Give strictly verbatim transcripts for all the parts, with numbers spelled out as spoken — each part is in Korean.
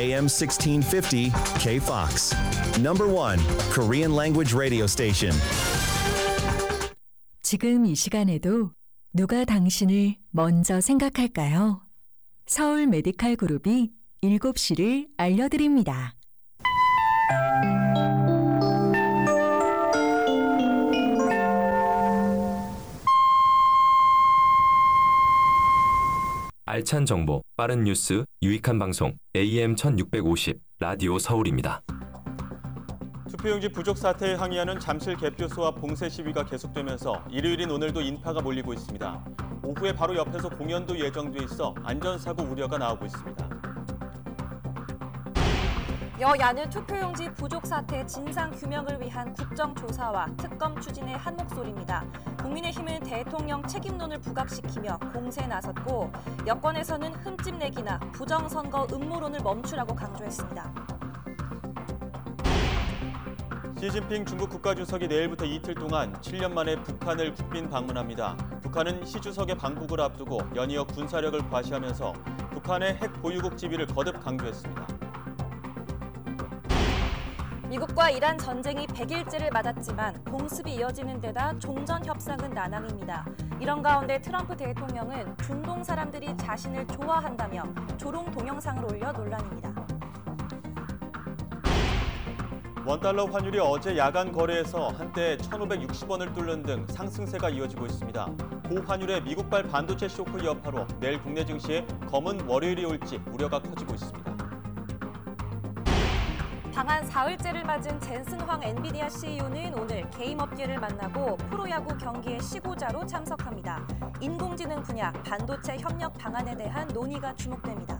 A M sixteen fifty K Fox. Number one Korean language radio station. 지금 이 시간에도 누가 당신을 먼저 생각할까요? 서울 메디칼 그룹이 일곱 시를 알려드립니다. 알찬 정보, 빠른 뉴스, 유익한 방송 에이엠 천육백오십 라디오 서울입니다. 투표용지 부족 사태에 항의하는 잠실 개표소와 봉쇄 시위가 계속되면서 일요일인 오늘도 인파가 몰리고 있습니다. 오후에 바로 옆에서 공연도 예정돼 있어 안전사고 우려가 나오고 있습니다. 여야는 투표용지 부족 사태 진상 규명을 위한 국정조사와 특검 추진의 한 목소리입니다. 국민의힘은 대통령 책임론을 부각시키며 공세에 나섰고 여권에서는 흠집내기나 부정선거 음모론을 멈추라고 강조했습니다. 시진핑 중국 국가주석이 내일부터 이틀 동안 칠 년 만에 북한을 국빈 방문합니다. 북한은 시 주석의 방북을 앞두고 연이어 군사력을 과시하면서 북한의 핵 보유국 지위를 거듭 강조했습니다. 미국과 이란 전쟁이 백일째를 맞았지만 공습이 이어지는 데다 종전 협상은 난항입니다. 이런 가운데 트럼프 대통령은 중동 사람들이 자신을 좋아한다며 조롱 동영상을 올려 논란입니다. 원달러 환율이 어제 야간 거래에서 한때 천오백육십 원을 뚫는 등 상승세가 이어지고 있습니다. 고환율의 미국발 반도체 쇼크 여파로 내일 국내 증시에 검은 월요일이 올지 우려가 커지고 있습니다. 방한 사흘째를 맞은 젠슨 황 엔비디아 씨이오는 오늘 게임업계를 만나고 프로야구 경기의 시고자로 참석합니다. 인공지능 분야 반도체 협력 방안에 대한 논의가 주목됩니다.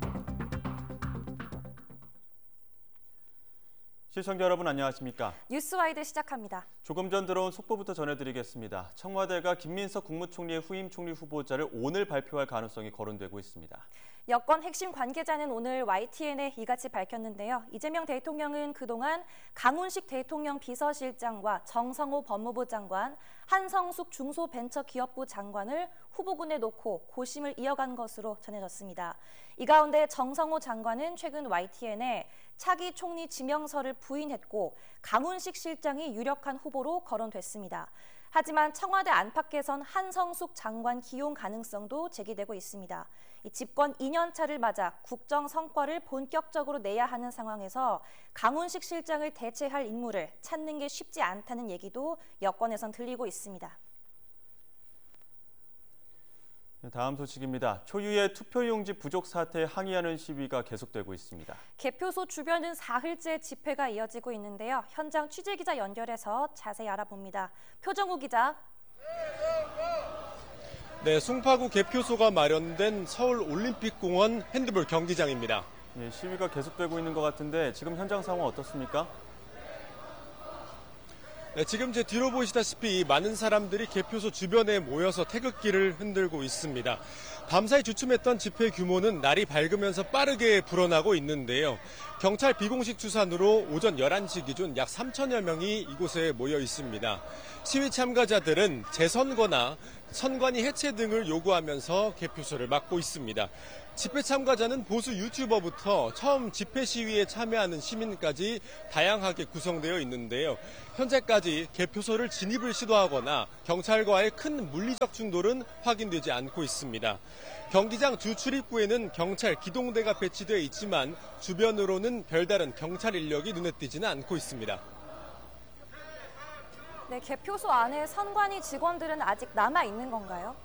시청자 여러분 안녕하십니까? 뉴스와이드 시작합니다. 조금 전 들어온 속보부터 전해드리겠습니다. 청와대가 김민석 국무총리의 후임 총리 후보자를 오늘 발표할 가능성이 거론되고 있습니다. 여권 핵심 관계자는 오늘 와이티엔에 이같이 밝혔는데요. 이재명 대통령은 그동안 강훈식 대통령 비서실장과 정성호 법무부 장관, 한성숙 중소벤처기업부 장관을 후보군에 놓고 고심을 이어간 것으로 전해졌습니다. 이 가운데 정성호 장관은 최근 와이티엔에 차기 총리 지명서를 부인했고 강훈식 실장이 유력한 후보로 거론됐습니다. 하지만 청와대 안팎에선 한성숙 장관 기용 가능성도 제기되고 있습니다. 이 집권 이 년 차를 맞아 국정 성과를 본격적으로 내야 하는 상황에서 강훈식 실장을 대체할 인물을 찾는 게 쉽지 않다는 얘기도 여권에선 들리고 있습니다. 다음 소식입니다. 초유의 투표용지 부족 사태에 항의하는 시위가 계속되고 있습니다. 개표소 주변은 사흘째 집회가 이어지고 있는데요. 현장 취재기자 연결해서 자세히 알아봅니다. 표정우 기자. 네, 송파구 개표소가 마련된 서울올림픽공원 핸드볼 경기장입니다. 예, 시위가 계속되고 있는 것 같은데 지금 현장 상황 어떻습니까? 네, 지금 제 뒤로 보시다시피 많은 사람들이 개표소 주변에 모여서 태극기를 흔들고 있습니다. 밤사이 주춤했던 집회 규모는 날이 밝으면서 빠르게 불어나고 있는데요. 경찰 비공식 추산으로 오전 열한 시 기준 약 삼천여 명이 이곳에 모여 있습니다. 시위 참가자들은 재선거나 선관위 해체 등을 요구하면서 개표소를 막고 있습니다. 집회 참가자는 보수 유튜버부터 처음 집회 시위에 참여하는 시민까지 다양하게 구성되어 있는데요. 현재까지 개표소를 진입을 시도하거나 경찰과의 큰 물리적 충돌은 확인되지 않고 있습니다. 경기장 주 출입구에는 경찰 기동대가 배치되어 있지만 주변으로는 별다른 경찰 인력이 눈에 띄지는 않고 있습니다. 네, 개표소 안에 선관위 직원들은 아직 남아 있는 건가요?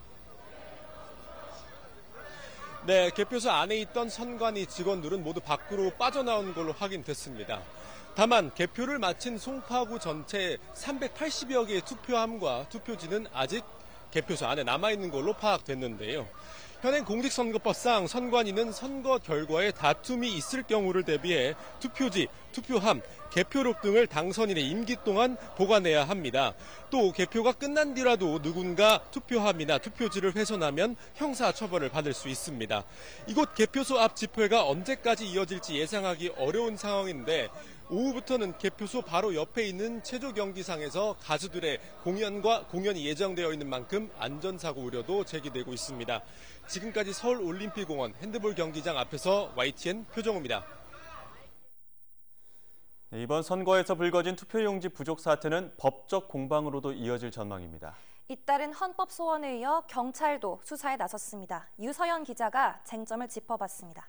네, 개표소 안에 있던 선관위 직원들은 모두 밖으로 빠져나온 걸로 확인됐습니다. 다만 개표를 마친 송파구 전체 삼백팔십여 개의 투표함과 투표지는 아직 개표소 안에 남아있는 걸로 파악됐는데요. 현행 공직선거법상 선관위는 선거 결과에 다툼이 있을 경우를 대비해 투표지, 투표함, 개표록 등을 당선인의 임기 동안 보관해야 합니다. 또 개표가 끝난 뒤라도 누군가 투표함이나 투표지를 훼손하면 형사처벌을 받을 수 있습니다. 이곳 개표소 앞 집회가 언제까지 이어질지 예상하기 어려운 상황인데 오후부터는 개표소 바로 옆에 있는 체조 경기장에서 가수들의 공연과 공연이 예정되어 있는 만큼 안전사고 우려도 제기되고 있습니다. 지금까지 서울올림픽공원 핸드볼 경기장 앞에서 와이티엔 표정우입니다. 네, 이번 선거에서 불거진 투표용지 부족 사태는 법적 공방으로도 이어질 전망입니다. 잇따른 헌법 소원에 이어 경찰도 수사에 나섰습니다. 유서연 기자가 쟁점을 짚어봤습니다.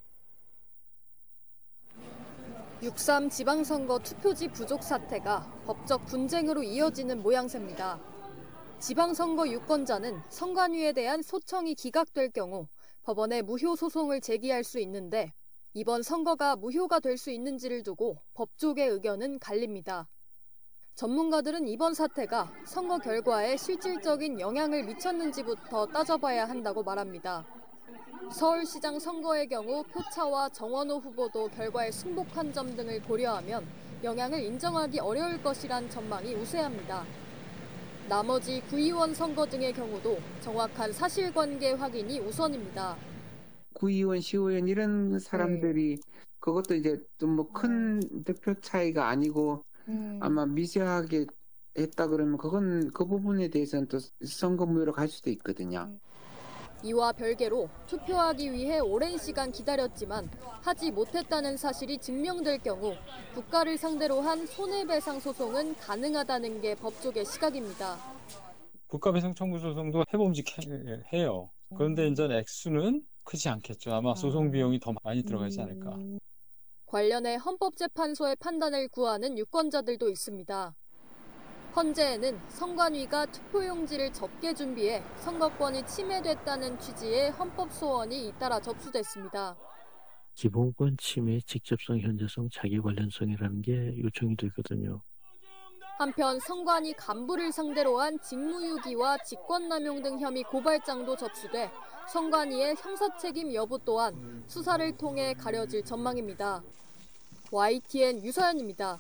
육삼 지방선거 투표지 부족 사태가 법적 분쟁으로 이어지는 모양새입니다. 지방선거 유권자는 선관위에 대한 소청이 기각될 경우 법원에 무효 소송을 제기할 수 있는데 이번 선거가 무효가 될 수 있는지를 두고 법조계 의견은 갈립니다. 전문가들은 이번 사태가 선거 결과에 실질적인 영향을 미쳤는지부터 따져봐야 한다고 말합니다. 서울시장 선거의 경우 표차와 정원호 후보도 결과에 승복한 점 등을 고려하면 영향을 인정하기 어려울 것이란 전망이 우세합니다. 나머지 구의원 선거 등의 경우도 정확한 사실관계 확인이 우선입니다. 구의원, 시의원 이런 사람들이 네. 그것도 이제 좀 뭐 큰 득표 차이가 아니고 음. 아마 미세하게 했다 그러면 그건 그 부분에 대해서는 또 선거무효로 갈 수도 있거든요. 이와 별개로 투표하기 위해 오랜 시간 기다렸지만 하지 못했다는 사실이 증명될 경우 국가를 상대로 한 손해배상 소송은 가능하다는 게 법조계 시각입니다. 국가배상 청구 소송도 해봄직해요. 그런데 이제 액수는 크지 않겠죠. 아마 소송 비용이 더 많이 들어가지 않을까. 관련해 헌법재판소의 판단을 구하는 유권자들도 있습니다. 헌재에는 선관위가 투표용지를 적게 준비해 선거권이 침해됐다는 취지의 헌법 소원이 잇따라 접수됐습니다. 기본권 침해, 직접성, 현재성, 자기 관련성이라는 게 요청이 되거든요. 한편 선관위 간부를 상대로 한 직무유기와 직권남용 등 혐의 고발장도 접수돼 선관위의 형사책임 여부 또한 수사를 통해 가려질 전망입니다. 와이티엔 유서연입니다.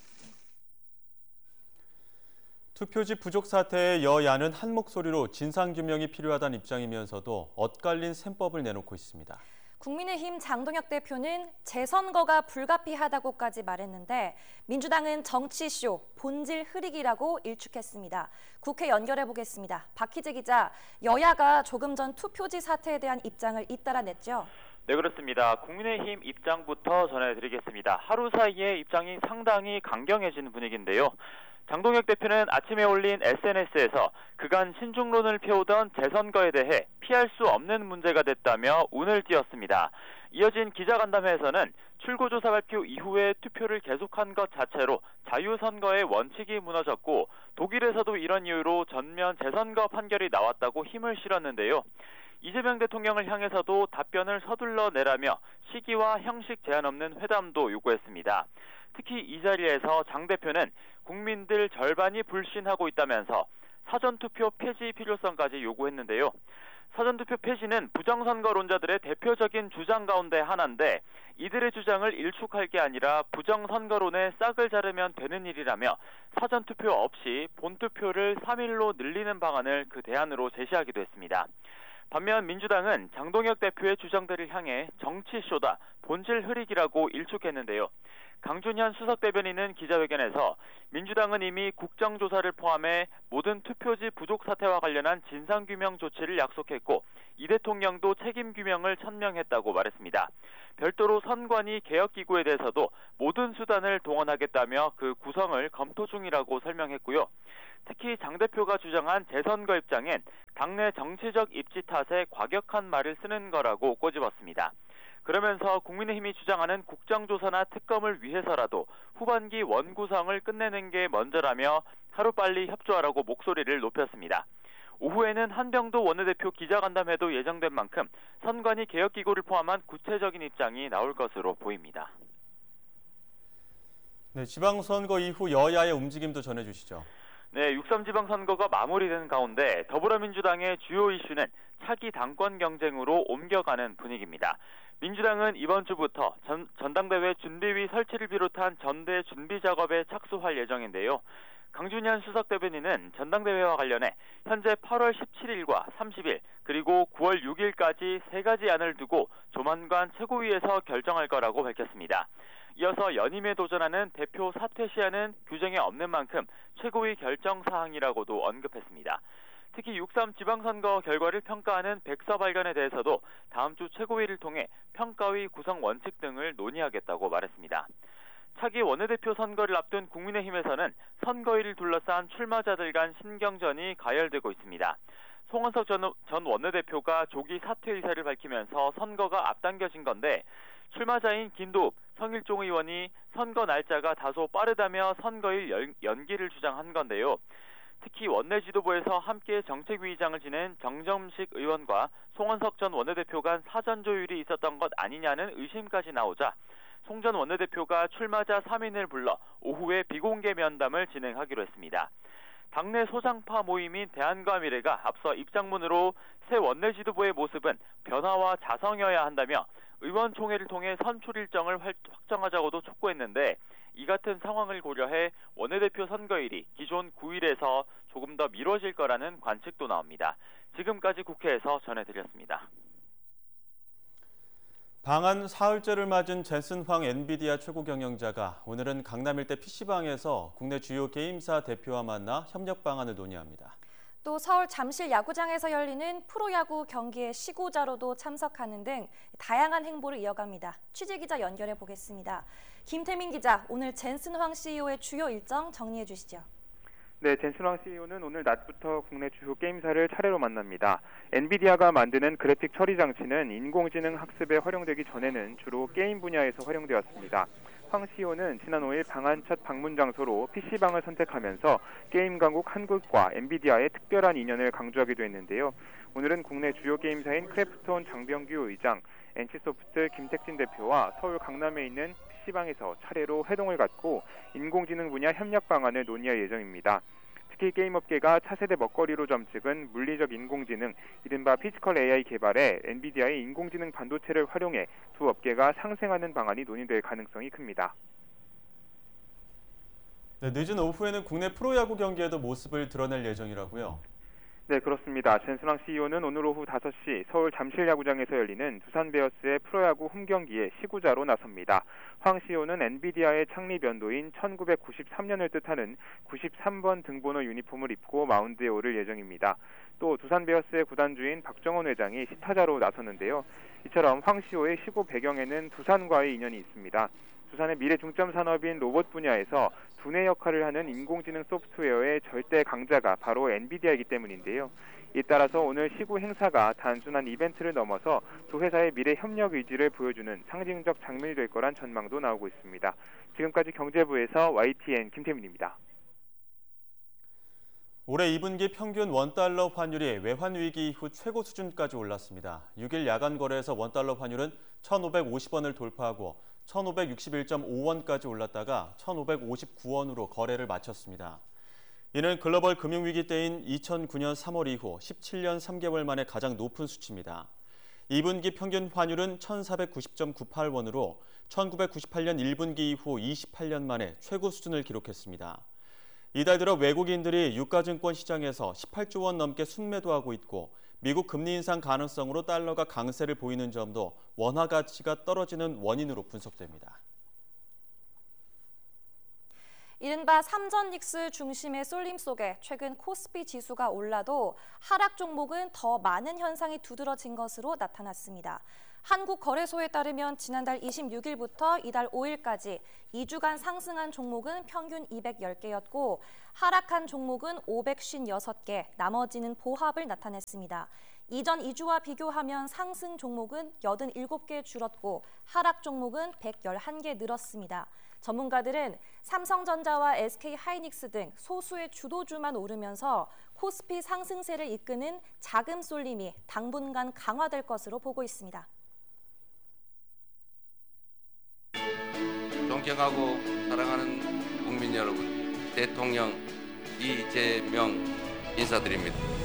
투표지 부족 사태에 여야는 한 목소리로 진상규명이 필요하다는 입장이면서도 엇갈린 셈법을 내놓고 있습니다. 국민의힘 장동혁 대표는 재선거가 불가피하다고까지 말했는데 민주당은 정치쇼, 본질 흐리기라고 일축했습니다. 국회 연결해 보겠습니다. 박희재 기자, 여야가 조금 전 투표지 사태에 대한 입장을 잇따라 냈죠? 네, 그렇습니다. 국민의힘 입장부터 전해드리겠습니다. 하루 사이에 입장이 상당히 강경해지는 분위기인데요. 장동혁 대표는 아침에 올린 에스엔에스에서 그간 신중론을 펴오던 재선거에 대해 피할 수 없는 문제가 됐다며 운을 띄웠습니다. 이어진 기자간담회에서는 출구조사 발표 이후에 투표를 계속한 것 자체로 자유선거의 원칙이 무너졌고 독일에서도 이런 이유로 전면 재선거 판결이 나왔다고 힘을 실었는데요. 이재명 대통령을 향해서도 답변을 서둘러 내라며 시기와 형식 제한 없는 회담도 요구했습니다. 특히 이 자리에서 장 대표는 국민들 절반이 불신하고 있다면서 사전투표 폐지 필요성까지 요구했는데요. 사전투표 폐지는 부정선거론자들의 대표적인 주장 가운데 하나인데 이들의 주장을 일축할 게 아니라 부정선거론에 싹을 자르면 되는 일이라며 사전투표 없이 본투표를 삼 일로 늘리는 방안을 그 대안으로 제시하기도 했습니다. 반면 민주당은 장동혁 대표의 주장들을 향해 정치쇼다, 본질 흐리기라고 일축했는데요. 강준현 수석대변인은 기자회견에서 민주당은 이미 국정조사를 포함해 모든 투표지 부족 사태와 관련한 진상규명 조치를 약속했고 이 대통령도 책임규명을 천명했다고 말했습니다. 별도로 선관위 개혁기구에 대해서도 모든 수단을 동원하겠다며 그 구성을 검토 중이라고 설명했고요. 특히 장 대표가 주장한 재선거 입장엔 당내 정치적 입지 탓에 과격한 말을 쓰는 거라고 꼬집었습니다. 그러면서 국민의힘이 주장하는 국정조사나 특검을 위해서라도 후반기 원구성을 끝내는 게 먼저라며 하루빨리 협조하라고 목소리를 높였습니다. 오후에는 한병도 원내대표 기자간담회도 예정된 만큼 선관위 개혁기구를 포함한 구체적인 입장이 나올 것으로 보입니다. 네, 지방선거 이후 여야의 움직임도 전해주시죠. 네, 육삼 지방선거가 마무리된 가운데 더불어민주당의 주요 이슈는 차기 당권 경쟁으로 옮겨가는 분위기입니다. 민주당은 이번 주부터 전, 전당대회 준비위 설치를 비롯한 전대 준비 작업에 착수할 예정인데요. 강준현 수석대변인은 전당대회와 관련해 현재 팔월 십칠일과 삼십일 그리고 구월 육일까지 세 가지 안을 두고 조만간 최고위에서 결정할 거라고 밝혔습니다. 이어서 연임에 도전하는 대표 사퇴 시한은 규정에 없는 만큼 최고위 결정 사항이라고도 언급했습니다. 특히 육삼 지방선거 결과를 평가하는 백서 발견에 대해서도 다음 주 최고위를 통해 평가위 구성 원칙 등을 논의하겠다고 말했습니다. 차기 원내대표 선거를 앞둔 국민의힘에서는 선거일을 둘러싼 출마자들 간 신경전이 가열되고 있습니다. 송원석 전, 전 원내대표가 조기 사퇴 의사를 밝히면서 선거가 앞당겨진 건데 출마자인 김도읍, 성일종 의원이 선거 날짜가 다소 빠르다며 선거일 연, 연기를 주장한 건데요. 특히 원내 지도부에서 함께 정책위의장을 지낸 정점식 의원과 송원석 전 원내대표 간 사전 조율이 있었던 것 아니냐는 의심까지 나오자 송 전 원내대표가 출마자 삼 인을 불러 오후에 비공개 면담을 진행하기로 했습니다. 당내 소장파 모임인 대한과 미래가 앞서 입장문으로 새 원내 지도부의 모습은 변화와 자성이어야 한다며 의원총회를 통해 선출 일정을 확정하자고도 촉구했는데 이 같은 상황을 고려해 원내대표 선거일이 기존 구 일에서 조금 더 미뤄질 거라는 관측도 나옵니다. 지금까지 국회에서 전해드렸습니다. 방한 사흘째를 맞은 젠슨 황 엔비디아 최고 경영자가 오늘은 강남 일대 피씨방에서 국내 주요 게임사 대표와 만나 협력 방안을 논의합니다. 또 서울 잠실 야구장에서 열리는 프로야구 경기의 시구자로도 참석하는 등 다양한 행보를 이어갑니다. 취재기자 연결해 보겠습니다. 김태민 기자, 오늘 젠슨 황 씨이오의 주요 일정 정리해 주시죠. 네, 젠슨 황 씨이오는 오늘 낮부터 국내 주요 게임사를 차례로 만납니다. 엔비디아가 만드는 그래픽 처리 장치는 인공지능 학습에 활용되기 전에는 주로 게임 분야에서 활용되었습니다. 황 씨이오는 지난 오 일 방한 첫 방문 장소로 피씨방을 선택하면서 게임 강국 한국과 엔비디아의 특별한 인연을 강조하기도 했는데요. 오늘은 국내 주요 게임사인 크래프톤 장병규 의장, 엔씨소프트 김택진 대표와 서울 강남에 있는 피씨방에서 차례로 회동을 갖고 인공지능 분야 협력 방안을 논의할 예정입니다. 특히 게임업계가 차세대 먹거리로 점찍은 물리적 인공지능, 이른바 피지컬 에이아이 개발에 엔비디아의 인공지능 반도체를 활용해 두 업계가 상생하는 방안이 논의될 가능성이 큽니다. 네, 늦은 오후에는 국내 프로야구 경기에도 모습을 드러낼 예정이라고요? 네, 그렇습니다. 젠슨 황 씨이오는 오늘 오후 다섯 시 서울 잠실 야구장에서 열리는 두산 베어스의 프로야구 홈경기에 시구자로 나섭니다. 황 씨이오는 엔비디아의 창립 연도인 천구백구십삼 년을 뜻하는 구십삼 번 등번호 유니폼을 입고 마운드에 오를 예정입니다. 또 두산 베어스의 구단주인 박정원 회장이 시타자로 나섰는데요. 이처럼 황 씨이오의 시구 배경에는 두산과의 인연이 있습니다. 두산의 미래 중점 산업인 로봇 분야에서 두뇌 역할을 하는 인공지능 소프트웨어의 절대 강자가 바로 엔비디아이기 때문인데요. 이에 따라서 오늘 시구 행사가 단순한 이벤트를 넘어서 두 회사의 미래 협력 의지를 보여주는 상징적 장면이 될 거란 전망도 나오고 있습니다. 지금까지 경제부에서 와이티엔 김태민입니다. 올해 이 분기 평균 원달러 환율이 외환 위기 이후 최고 수준까지 올랐습니다. 육 일 야간 거래에서 원달러 환율은 천오백오십 원을 돌파하고 천오백육십일 점 오 원까지 올랐다가 천오백오십구 원으로 거래를 마쳤습니다. 이는 글로벌 금융위기 때인 이천구 년 삼월 이후 십칠 년 삼 개월 만에 가장 높은 수치입니다. 이 분기 평균 환율은 천사백구십 점 구팔 원으로 천구백구십팔 년 일 분기 이후 이십팔 년 만에 최고 수준을 기록했습니다. 이달 들어 외국인들이 유가증권 시장에서 십팔조 원 넘게 순매도하고 있고 미국 금리 인상 가능성으로 달러가 강세를 보이는 점도 원화 가치가 떨어지는 원인으로 분석됩니다. 이른바 삼전 닉스 중심의 쏠림 속에 최근 코스피 지수가 올라도 하락 종목은 더 많은 현상이 두드러진 것으로 나타났습니다. 한국거래소에 따르면 지난달 이십육 일부터 이달 오 일까지 이 주간 상승한 종목은 평균 이백십 개였고 하락한 종목은 오백오십육 개, 나머지는 보합을 나타냈습니다. 이전 이 주와 비교하면 상승 종목은 팔십칠 개 줄었고 하락 종목은 백십일 개 늘었습니다. 전문가들은 삼성전자와 에스케이하이닉스 등 소수의 주도주만 오르면서 코스피 상승세를 이끄는 자금 쏠림이 당분간 강화될 것으로 보고 있습니다. 존경하고 사랑하는 국민 여러분, 대통령 이재명 인사드립니다.